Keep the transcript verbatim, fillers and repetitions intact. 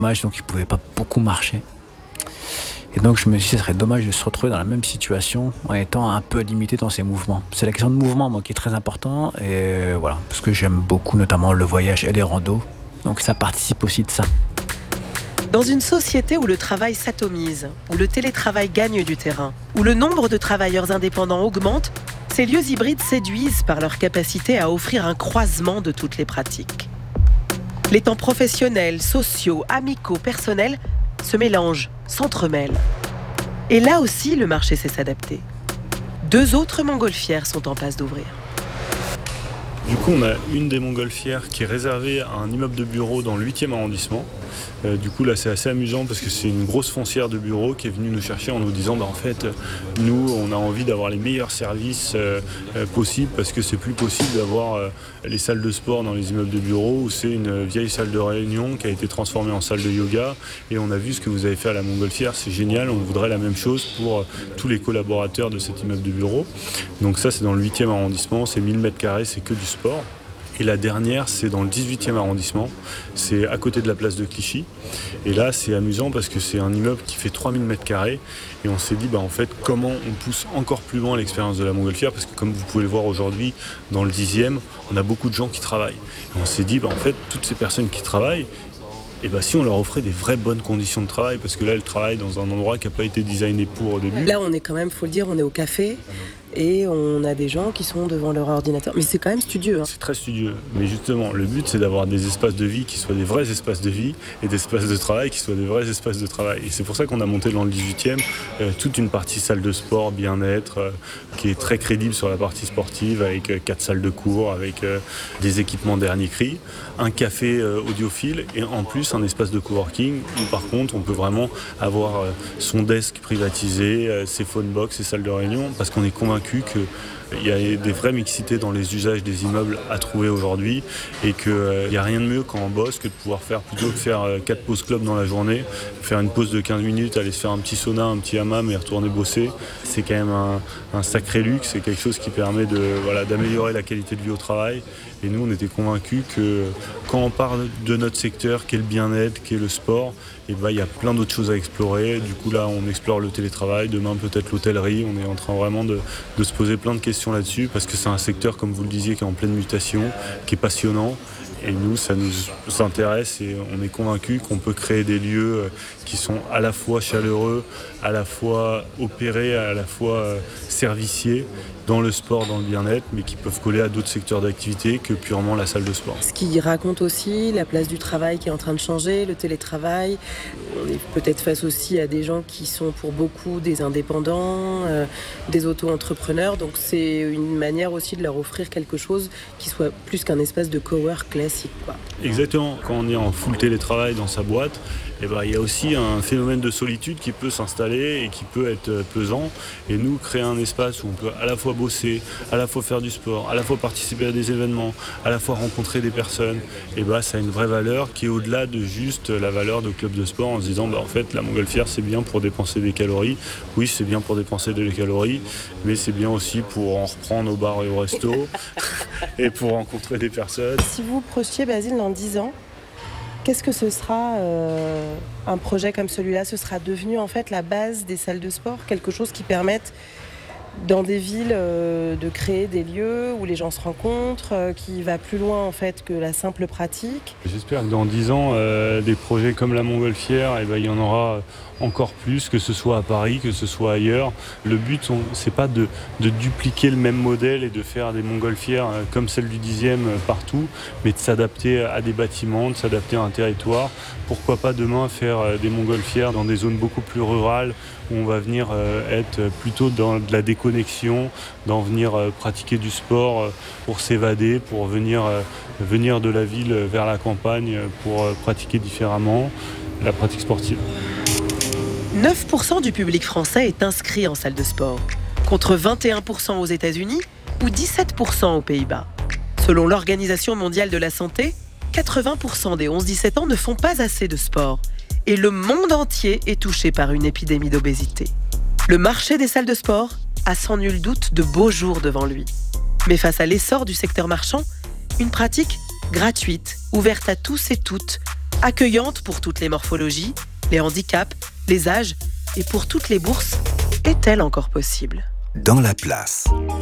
Dommage, donc il pouvait pas beaucoup marcher. Et donc je me suis dit, ce serait dommage de se retrouver dans la même situation en étant un peu limité dans ses mouvements. C'est la question de mouvement, moi, qui est très important. Et voilà, parce que j'aime beaucoup notamment le voyage et les randos. Donc ça participe aussi de ça. Dans une société où le travail s'atomise, où le télétravail gagne du terrain, où le nombre de travailleurs indépendants augmente, ces lieux hybrides séduisent par leur capacité à offrir un croisement de toutes les pratiques. Les temps professionnels, sociaux, amicaux, personnels se mélangent, s'entremêlent. Et là aussi, le marché sait s'adapter. Deux autres montgolfières sont en passe d'ouvrir. Du coup, on a une des montgolfières qui est réservée à un immeuble de bureaux dans le huitième arrondissement. Euh, du coup, là, c'est assez amusant parce que c'est une grosse foncière de bureaux qui est venue nous chercher en nous disant bah, en fait, nous, on a envie d'avoir les meilleurs services euh, euh, possibles parce que c'est plus possible d'avoir euh, les salles de sport dans les immeubles de bureaux où c'est une vieille salle de réunion qui a été transformée en salle de yoga. Et on a vu ce que vous avez fait à la montgolfière, c'est génial, on voudrait la même chose pour euh, tous les collaborateurs de cet immeuble de bureaux. Donc ça, c'est dans le huitième arrondissement, c'est mille mètres carrés, c'est que du sport. Et la dernière, c'est dans le dix-huitième arrondissement, c'est à côté de la place de Clichy. Et là, c'est amusant parce que c'est un immeuble qui fait trois mille mètres carrés. Et on s'est dit, bah, en fait, comment on pousse encore plus loin l'expérience de la montgolfière, parce que comme vous pouvez le voir aujourd'hui, dans le dixième, on a beaucoup de gens qui travaillent. Et on s'est dit, bah, en fait, toutes ces personnes qui travaillent, et bah, si on leur offrait des vraies bonnes conditions de travail, parce que là, elles travaillent dans un endroit qui n'a pas été designé pour au début. Là, on est quand même, faut le dire, on est au café. Et on a des gens qui sont devant leur ordinateur. Mais c'est quand même studieux. Hein. C'est très studieux. Mais justement, le but, c'est d'avoir des espaces de vie qui soient des vrais espaces de vie et des espaces de travail qui soient des vrais espaces de travail. Et c'est pour ça qu'on a monté dans le dix-huitième euh, toute une partie salle de sport, bien-être, euh, qui est très crédible sur la partie sportive, avec euh, quatre salles de cours, avec euh, des équipements dernier cri, un café euh, audiophile et en plus un espace de coworking où par contre, on peut vraiment avoir euh, son desk privatisé, euh, ses phone box, ses salles de réunion, parce qu'on est convaincu qu'il y a des vraies mixités dans les usages des immeubles à trouver aujourd'hui et qu'il n'y a rien de mieux quand on bosse que de pouvoir faire, plutôt que faire quatre pauses club dans la journée, faire une pause de quinze minutes, aller se faire un petit sauna, un petit hammam et retourner bosser. C'est quand même un, un sacré luxe, c'est quelque chose qui permet de, voilà, d'améliorer la qualité de vie au travail. Et nous, on était convaincus que quand on parle de notre secteur, qu'est le bien-être, qu'est le sport, et ben, il y a plein d'autres choses à explorer. Du coup, là, on explore le télétravail, demain peut-être l'hôtellerie. On est en train vraiment de, de se poser plein de questions là-dessus parce que c'est un secteur, comme vous le disiez, qui est en pleine mutation, qui est passionnant. Et nous, ça nous intéresse et on est convaincus qu'on peut créer des lieux qui sont à la fois chaleureux, à la fois opérés, à la fois serviciers dans le sport, dans le bien-être, mais qui peuvent coller à d'autres secteurs d'activité que purement la salle de sport. Ce qui raconte aussi la place du travail qui est en train de changer, le télétravail. On est peut-être face aussi à des gens qui sont pour beaucoup des indépendants, euh, des auto-entrepreneurs. Donc c'est une manière aussi de leur offrir quelque chose qui soit plus qu'un espace de cowork classique, quoi. Exactement. Quand on est en full télétravail dans sa boîte, eh ben, il y a aussi un phénomène de solitude qui peut s'installer et qui peut être pesant. Et nous, créer un espace où on peut à la fois bosser, à la fois faire du sport, à la fois participer à des événements, à la fois rencontrer des personnes, eh ben, ça a une vraie valeur qui est au-delà de juste la valeur de club de sport en se disant bah, en fait la montgolfière c'est bien pour dépenser des calories. Oui, c'est bien pour dépenser des calories, mais c'est bien aussi pour en reprendre au bar et au resto et pour rencontrer des personnes. Si vous projetiez Basile dans dix ans, qu'est-ce que ce sera euh, un projet comme celui-là? Ce sera devenu en fait la base des salles de sport, quelque chose qui permette dans des villes euh, de créer des lieux où les gens se rencontrent, euh, qui va plus loin en fait que la simple pratique. J'espère que dans dix ans, euh, des projets comme la montgolfière, eh ben, il y en aura encore plus, que ce soit à Paris, que ce soit ailleurs. Le but, on, c'est pas de, de dupliquer le même modèle et de faire des montgolfières euh, comme celle du dixième euh, partout, mais de s'adapter à des bâtiments, de s'adapter à un territoire. Pourquoi pas demain faire euh, des montgolfières dans des zones beaucoup plus rurales où on va venir euh, être plutôt dans de la déconnexion, d'en venir euh, pratiquer du sport euh, pour s'évader, pour venir, euh, venir de la ville vers la campagne euh, pour euh, pratiquer différemment la pratique sportive. neuf pour cent du public français est inscrit en salle de sport, contre vingt et un pour cent aux États-Unis ou dix-sept pour cent aux Pays-Bas. Selon l'Organisation mondiale de la santé, quatre-vingts pour cent des onze dix-sept ans ne font pas assez de sport. Et le monde entier est touché par une épidémie d'obésité. Le marché des salles de sport a sans nul doute de beaux jours devant lui. Mais face à l'essor du secteur marchand, une pratique gratuite, ouverte à tous et toutes, Accueillante pour toutes les morphologies, les handicaps, les âges et pour toutes les bourses, est-elle encore possible ? Dans la place.